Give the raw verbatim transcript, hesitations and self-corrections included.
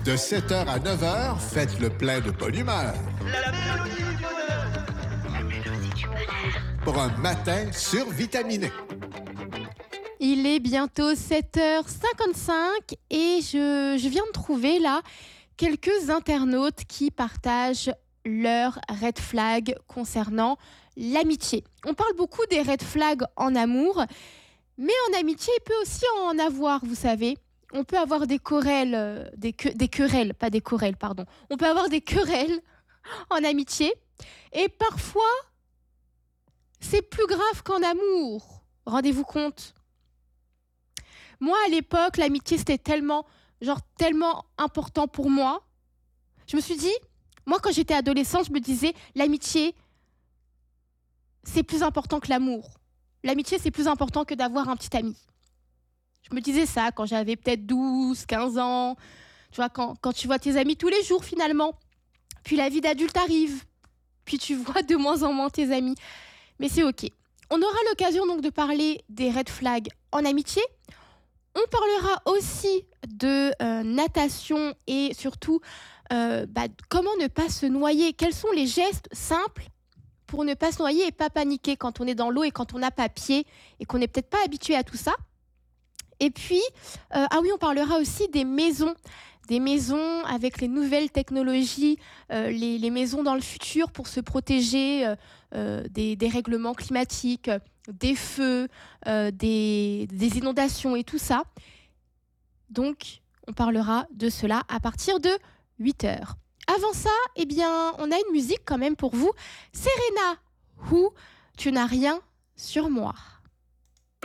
De sept heures à neuf heures, faites le plein de bonne humeur. La mélodie du bonheur. La mélodie du bonheur. Pour un matin survitaminé. Il est bientôt sept heures cinquante-cinq et je, je viens de trouver là quelques internautes qui partagent leur red flag concernant l'amitié. On parle beaucoup des red flags en amour, mais en amitié, il peut aussi en avoir, vous savez. On peut avoir des querelles, euh, des, que, des querelles, pas des querelles, pardon. On peut avoir des querelles en amitié. Et parfois, c'est plus grave qu'en amour. Rendez-vous compte. Moi, à l'époque, l'amitié, c'était tellement, genre, tellement important pour moi. Je me suis dit, moi, quand j'étais adolescente, je me disais, l'amitié, c'est plus important que l'amour. L'amitié, c'est plus important que d'avoir un petit ami. Je me disais ça quand j'avais peut-être douze, quinze ans. Tu vois, quand, quand tu vois tes amis tous les jours, finalement. Puis la vie d'adulte arrive. Puis tu vois de moins en moins tes amis. Mais c'est OK. On aura l'occasion donc de parler des red flags en amitié. On parlera aussi de euh, natation et surtout euh, bah, comment ne pas se noyer. Quels sont les gestes simples pour ne pas se noyer et pas paniquer quand on est dans l'eau et quand on n'a pas pied et qu'on n'est peut-être pas habitué à tout ça. Et puis, euh, ah oui, on parlera aussi des maisons, des maisons avec les nouvelles technologies, euh, les, les maisons dans le futur pour se protéger euh, euh, des, des règlements climatiques, des feux, euh, des, des inondations et tout ça. Donc, on parlera de cela à partir de huit heures. Avant ça, eh bien, on a une musique quand même pour vous. Serena, Who, tu n'as rien sur moi.